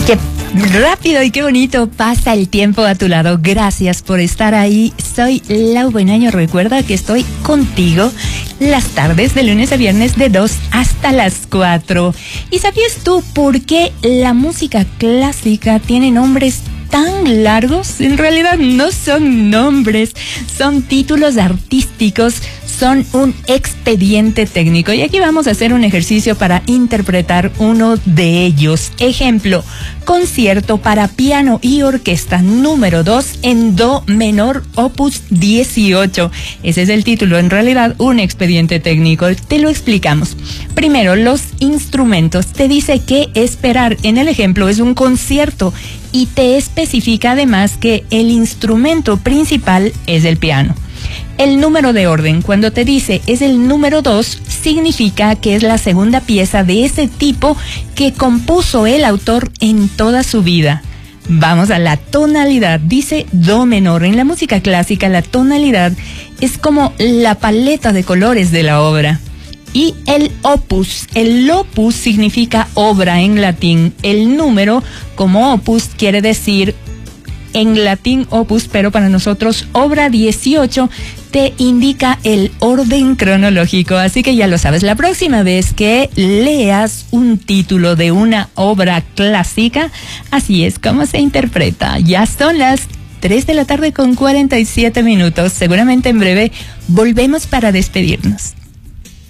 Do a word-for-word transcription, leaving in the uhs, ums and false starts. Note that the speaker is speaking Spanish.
Qué rápido y qué bonito pasa el tiempo a tu lado. Gracias por estar ahí. Soy Lau Buenaño. Recuerda que estoy contigo las tardes de lunes a viernes de dos hasta las cuatro. ¿Y sabías tú por qué la música clásica tiene nombres tan largos? En realidad no son nombres, son títulos artísticos, son un expediente técnico. Y aquí vamos a hacer un ejercicio para interpretar uno de ellos. Ejemplo, concierto para piano y orquesta número dos en do menor opus dieciocho. Ese es el título, en realidad un expediente técnico. Te lo explicamos. Primero, los instrumentos. Te dice qué esperar. En el ejemplo es un concierto y te especifica además que el instrumento principal es el piano. El número de orden, cuando te dice es el número dos, significa que es la segunda pieza de ese tipo que compuso el autor en toda su vida. Vamos a la tonalidad, dice do menor. En la música clásica la tonalidad es como la paleta de colores de la obra. Y el opus, el opus significa obra en latín. El número como opus quiere decir en latín opus, pero para nosotros obra dieciocho te indica el orden cronológico. Así que ya lo sabes, la próxima vez que leas un título de una obra clásica, así es como se interpreta. Ya son las tres de la tarde con cuarenta y siete minutos. Seguramente en breve volvemos para despedirnos.